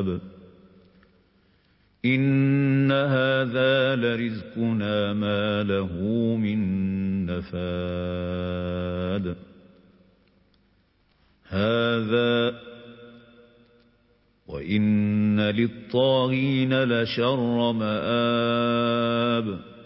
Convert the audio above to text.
حساب إن هذا لرزقنا ما له من نفاد هذا وإن للطاغين لشر مآب